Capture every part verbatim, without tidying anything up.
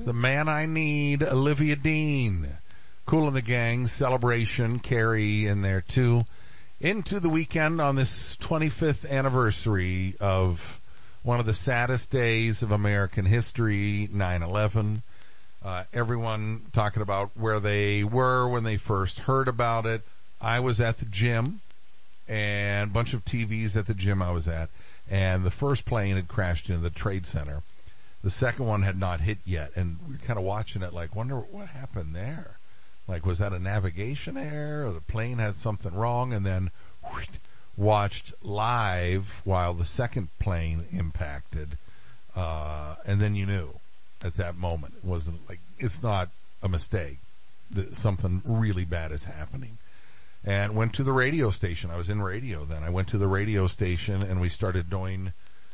The Man I Need, Olivia Dean. Kool and the Gang, Celebration, Carrie in there too. Into the weekend on this twenty-fifth anniversary of one of the saddest days of American history, nine eleven. Uh, everyone talking about where they were when they first heard about it. I was at the gym, and a bunch of T Vs at the gym I was at, and the first plane had crashed into the Trade Center. The second one had not hit yet, and we were kind of watching it like, wonder what happened there. Like, was that a navigation error, or the plane had something wrong? And then whoosh, watched live while the second plane impacted, uh, and then you knew at that moment. It wasn't like, it's not a mistake. That something really bad is happening. And went to the radio station. I was in radio then. I went to the radio station and we started doing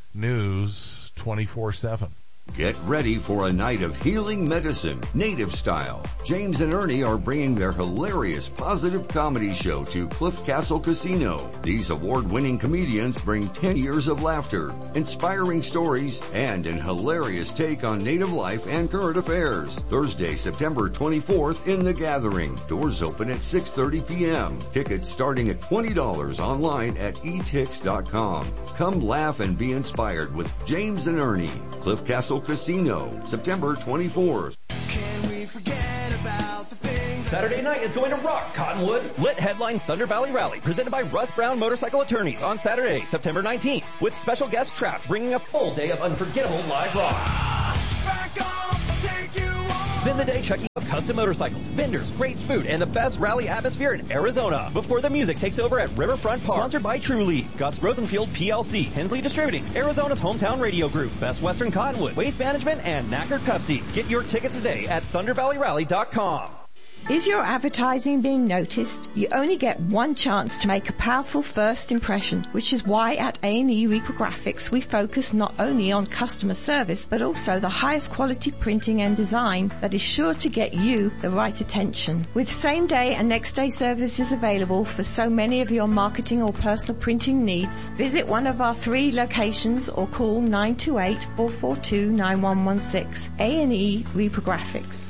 news twenty-four seven. Get ready for a night of healing medicine, native style. James and Ernie are bringing their hilarious positive comedy show to Cliff Castle Casino. These award-winning comedians bring ten years of laughter, inspiring stories, and an hilarious take on native life and current affairs. Thursday, September twenty-fourth in The Gathering. Doors open at six thirty p.m. Tickets starting at twenty dollars online at e tix dot com. Come laugh and be inspired with James and Ernie. Cliff Castle Casino, September twenty-fourth. Can we forget about the things Saturday night is going to rock, Cottonwood. Lit headlines Thunder Valley Rally, presented by Russ Brown Motorcycle Attorneys on Saturday, September nineteenth, with special guest Trapped bringing a full day of unforgettable live rock. back off, I'll take you on. Spend the day checking out custom motorcycles, vendors, great food, and the best rally atmosphere in Arizona before the music takes over at Riverfront Park. Sponsored by Truly, Gus Rosenfield P L C, Hensley Distributing, Arizona's hometown radio group, Best Western Cottonwood, Waste Management, and Knackert Pepsi. Get your tickets today at thunder valley rally dot com. Is your advertising being noticed? You only get one chance to make a powerful first impression, which is why at A and E Reprographics we focus not only on customer service, but also the highest quality printing and design that is sure to get you the right attention. With same day and next day services available for so many of your marketing or personal printing needs, visit one of our three locations or call nine two eight, four four two, nine one one six. A and E Reprographics.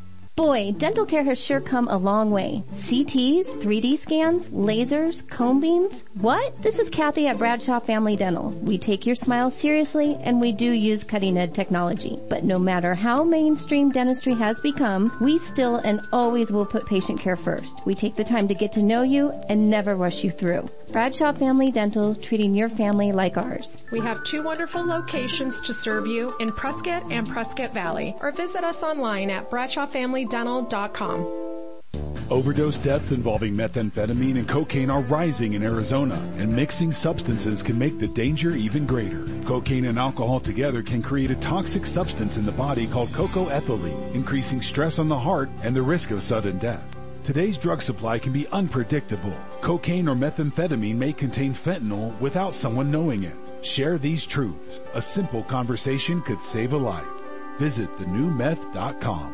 Boy, dental care has sure come a long way. C Ts, three D scans, lasers, cone beams. What? This is Kathy at Bradshaw Family Dental. We take your smile seriously and we do use cutting-edge technology. But no matter how mainstream dentistry has become, we still and always will put patient care first. We take the time to get to know you and never rush you through. Bradshaw Family Dental, treating your family like ours. We have two wonderful locations to serve you in Prescott and Prescott Valley, or visit us online at bradshaw family dental dot com. Overdose deaths involving methamphetamine and cocaine are rising in Arizona, and mixing substances can make the danger even greater. Cocaine and alcohol together can create a toxic substance in the body called cocoethylene, increasing stress on the heart and the risk of sudden death. Today's drug supply can be unpredictable. Cocaine or methamphetamine may contain fentanyl without someone knowing it. Share these truths. A simple conversation could save a life. Visit the new meth dot com.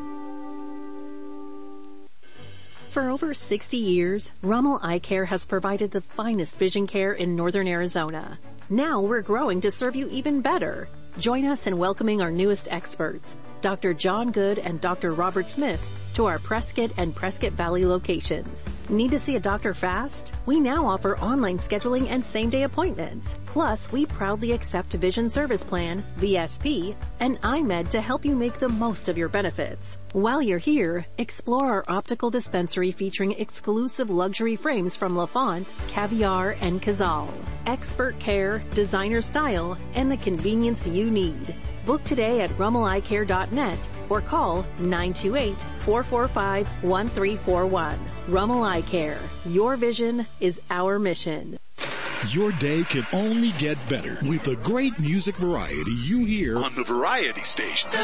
For over sixty years, Rummel Eye Care has provided the finest vision care in northern Arizona. Now we're growing to serve you even better. Join us in welcoming our newest experts, Doctor John Good and Doctor Robert Smith, to our Prescott and Prescott Valley locations. Need to see a doctor fast? We now offer online scheduling and same-day appointments. Plus, we proudly accept Vision Service Plan, V S P, and iMed to help you make the most of your benefits. While you're here, explore our optical dispensary featuring exclusive luxury frames from LaFont, Caviar, and Cazal. Expert care, designer style, and the convenience you need. Book today at rummel eye care dot net or call nine two eight, four four five, one three four one. Rummel Eye Care. Your vision is our mission. Your day can only get better with the great music variety you hear on the Variety Station.